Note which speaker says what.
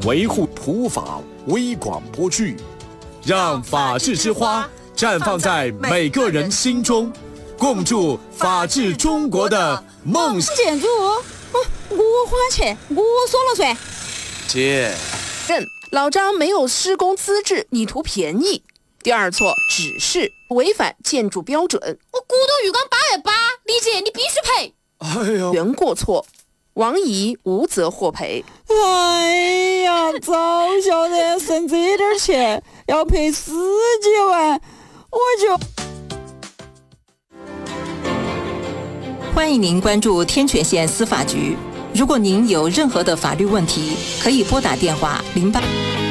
Speaker 1: 维护普法微广播剧，让法治之花绽放在每个人心中，共筑法治中国的梦想。
Speaker 2: 建筑，我花钱，我说了算。
Speaker 1: 姐，
Speaker 3: 认老张没有施工资质，你图便宜。第二错，指示违反建筑标准。
Speaker 2: 我古董浴缸880，李姐你必须赔。
Speaker 1: 哎呀，
Speaker 3: 原过错，王姨无责获赔。
Speaker 2: 哎呀，早晓得省这点钱要赔10几万，我就。
Speaker 4: 欢迎您关注天泉县司法局。如果您有任何的法律问题，可以拨打电话08。